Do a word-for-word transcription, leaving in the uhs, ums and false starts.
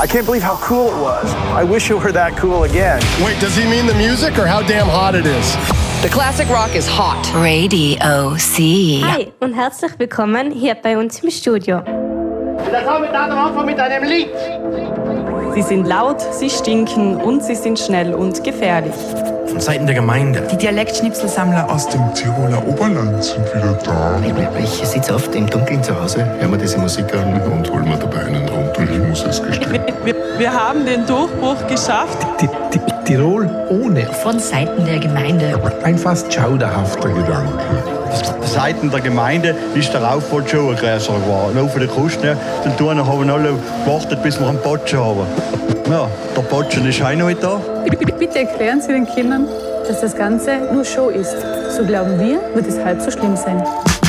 I can't believe how cool it was. I wish it were that cool again. Wait, does he mean the music or how damn hot it is? The classic rock is hot. Radio C. Hi und herzlich willkommen hier bei uns im Studio. Das haben wir dann am Anfang mit einem Lied. Sie sind laut, sie stinken und sie sind schnell und gefährlich. Von Seiten der Gemeinde. Die Dialektschnipselsammler aus dem Tiroler Oberland sind wieder da. Ich sitze oft im Dunkeln zu Hause, höre mir diese Musik an und hol mir dabei einen runter. Ich muss es gestehen. Wir, wir, wir haben den Durchbruch geschafft. Die, die, Tirol ohne. Von Seiten der Gemeinde. Ein fast schauderhafter Gedanke. Seiten der Gemeinde ist der Aufwand schon größer geworden. Nur für die Kosten, dann tun wir, haben alle gewartet, bis wir einen Potschen haben. Ja, der Potschen ist auch noch nicht da. Bitte erklären Sie den Kindern, dass das Ganze nur Show ist. So glauben wir, wird es halb so schlimm sein.